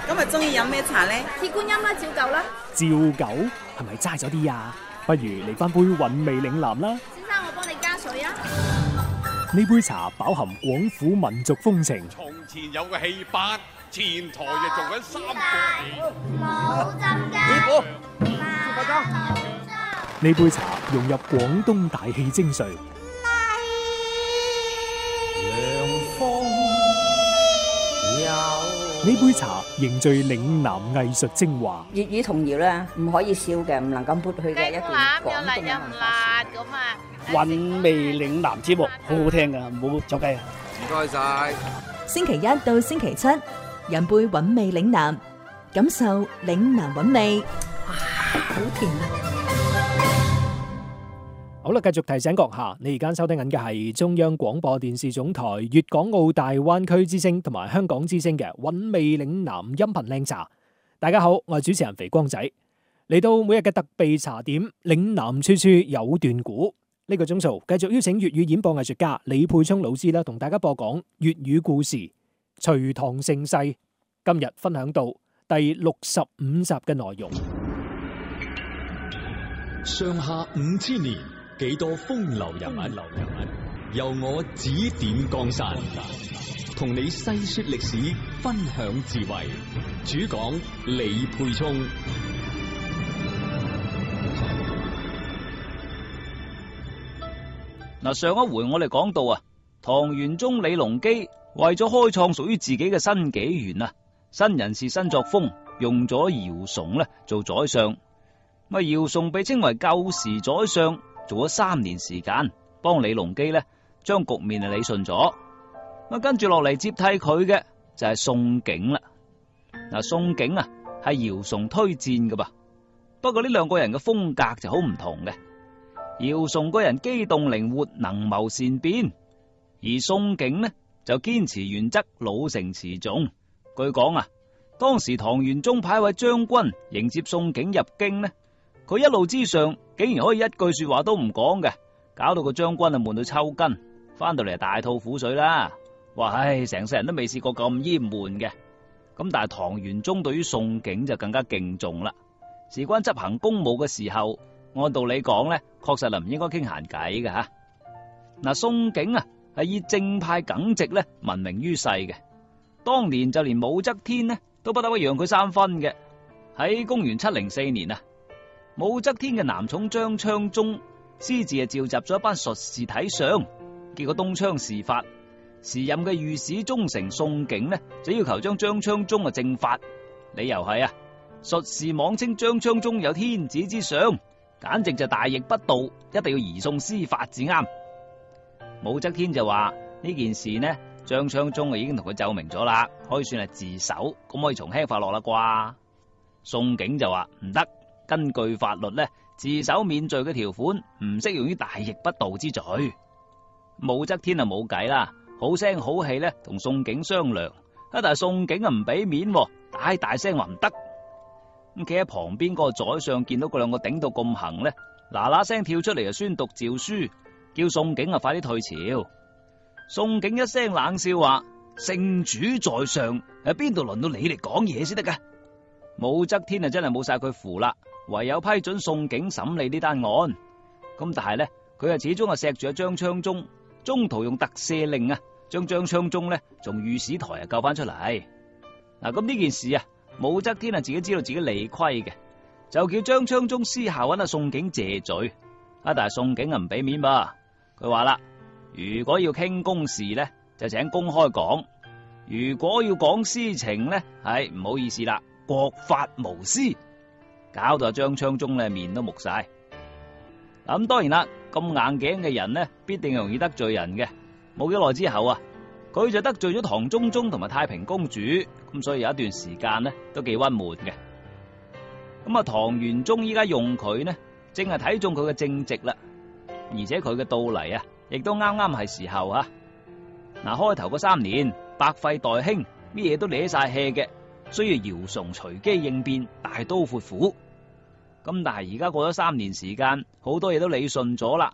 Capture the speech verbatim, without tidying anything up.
咁啊，中意飲咩茶咧？ 鐵觀音啦，照舊啦。 照舊係咪齋咗啲啊？不如嚟翻杯韻味嶺南啦。 先生，我幫你加水啊。 呢杯茶飽含廣府民族風情。 從前有個戲班，前台就做緊三個冇浸㗎。 呢杯茶融入廣東大氣精髓。呢杯茶凝聚嶺南藝術精華。 粵語童謠咧，唔可以少嘅，唔能夠抹去嘅一段廣東嘅文化。 咁啊， 韻味嶺南節目好好聽噶，唔好走雞啊！ 唔該晒。 星期一到星期七，飲杯韻味嶺南，感受嶺南韻味。哇，好甜啊！ 好啦，繼續提醒閣下，你而家收聽緊嘅係中央廣播電視總台粵港澳大灣區之聲同埋香港之聲嘅韻味嶺南音頻靚茶。大家好，我係主持人肥光仔。嚟到每日嘅特備茶點，嶺南處處有段古。呢個鐘數繼續邀請粵語演播藝術家李沛聰老師啦，同大家播講粵語故事《隋唐盛世》。今日分享到第六十五集嘅內容。 上下五千年。幾多風流人物，由我指點江山，同你細說歷史，分享智慧。主講李沛聰。 嗱，上一回我哋講到啊，唐玄宗李隆基為咗開創屬於自己嘅新紀元啊，新人事新作風，用咗姚崇咧做宰相。咁姚崇被稱為舊時宰相。做咗三年時間，幫李隆基咧將局面啊理順咗。咁跟住落嚟接替佢嘅就係宋璟啦。嗱，宋璟啊係姚崇推薦㗎噃，不過呢兩個人嘅風格就好唔同嘅。姚崇個人機動靈活，能謀善辯，而宋璟呢就堅持原則，老成持重。據講啊，當時唐玄宗派一位將軍迎接宋璟入京呢，佢一路之上竟然可以一句說話都唔講嘅，搞到個將軍啊悶到抽筋，翻到嚟大吐苦水啦。話唉，成世人都未試過咁閹悶嘅。咁但係唐玄宗對於宋璟就更加敬重啦。事關執行公務嘅時候，按道理講咧，確實係唔應該傾閒偈嘅吓。嗱，宋璟啊係以正派耿直咧聞名於世嘅，當年就連武則天呢都不得不讓佢三分嘅。喺公元七零四年啊。武則天嘅男寵張昌宗私自啊召集咗一班術士睇相，結果東窗事發，時任嘅御史中丞宋璟呢就要求將張昌宗啊正法，理由係啊術士妄稱張昌宗有天子之相，簡直就大逆不道，一定要移送司法至啱。武則天就話呢件事呢，張昌宗啊已經同佢奏明咗啦，可以算係自首，咁可以從輕發落啦啩。宋璟就話唔得。根據法律咧，自首免罪嘅條款唔適用於大逆不道之罪。武則天啊冇計啦，好聲好氣咧同宋璟商量，啊但係宋璟啊唔俾面，大大聲話唔得。咁企喺旁邊嗰個宰相見到嗰兩個頂到咁行咧，嗱嗱聲跳出嚟啊宣讀詔書，叫宋璟啊快啲退朝。宋璟一聲冷笑話：聖主在上，喺邊度輪到你嚟講嘢先得噶？武則天啊真係冇晒佢符啦。唯有批准宋璟審理呢單案，咁但係咧，佢啊始終係錫住阿張昌宗，中途用特赦令啊，將張昌宗咧從御史台啊救翻出嚟。嗱，咁呢件事啊，武則天啊自己知道自己理虧嘅，就叫張昌宗私下揾阿宋璟謝罪。啊，但係宋璟啊唔俾面噃，佢話啦，如果要傾公事咧，就請公開講；如果要講私情咧，係唔好意思啦，國法無私。搞到阿張昌宗咧面都木晒。咁當然啦，咁硬頸嘅人呢，必定容易得罪人嘅。冇幾耐之後啊，佢就得罪咗唐中宗同埋太平公主，咁所以有一段時間呢都幾鬱悶嘅。咁啊，唐玄宗依家用佢呢，正係睇中佢嘅正直啦，而且佢嘅到嚟啊，亦都啱啱係時候啊。嗱，開頭嗰三年百廢待興，咩嘢都攣晒氣嘅。需要姚崇隨機應變，大刀闊斧。咁但係而家過咗三年時間，好多嘢都理順咗啦。